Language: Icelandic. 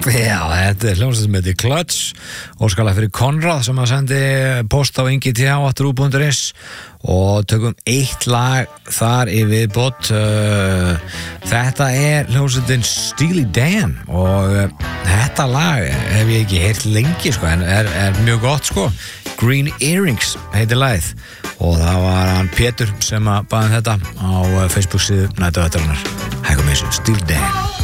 Já, þetta hljómsveit sem heitir Clutch óskalag fyrir Konrad sem að sendi post á ingit@ru.is og tökum eitt lag þar í viðbót þetta hljómsveitin Steely Dan og þetta lag hef ég ekki heyrt lengi sko, en er mjög gott sko. Green Earrings heitir lagið og það var hann Pétur sem að baði þetta á Facebook síðu Næturvættarinnar. Hæ kom þessu Steely Dan.